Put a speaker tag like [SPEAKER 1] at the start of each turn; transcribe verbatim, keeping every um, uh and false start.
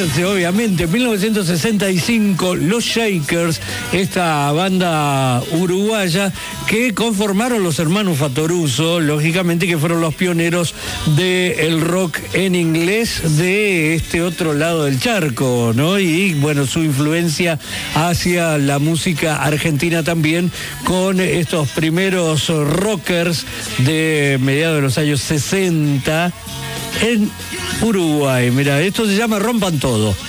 [SPEAKER 1] acordarse, obviamente, en mil novecientos sesenta y cinco, los Shakers, esta banda uruguaya que conformaron los hermanos Fattoruso, lógicamente que fueron los pioneros del rock en inglés de este otro lado del charco, ¿no? Y bueno, su influencia hacia la música argentina también, con estos primeros rockers de mediados de los años sesenta en Uruguay. Mira, esto se llama Rompan Todo.